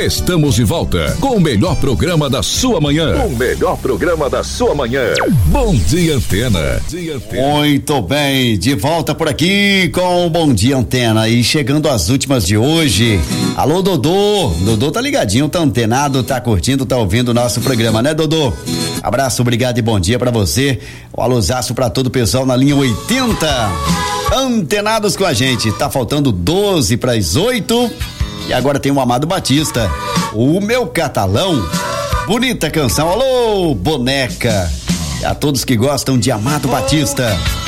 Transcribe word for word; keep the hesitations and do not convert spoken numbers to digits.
Estamos de volta com o melhor programa da sua manhã. O melhor programa da sua manhã. Bom Dia Antena. Dia Antena. Muito bem, de volta por aqui com o Bom Dia Antena e chegando às últimas de hoje. Alô, Dodô. Dodô tá ligadinho, tá antenado, tá curtindo, tá ouvindo o nosso programa, né, Dodô? Abraço, obrigado e bom dia pra você. Um alôzaço pra todo o pessoal na linha oitenta. Antenados com a gente. Tá faltando doze para as oito. E agora tem o Amado Batista. O Meu Catalão. Bonita canção. Alô, boneca. E a todos que gostam de Amado Batista.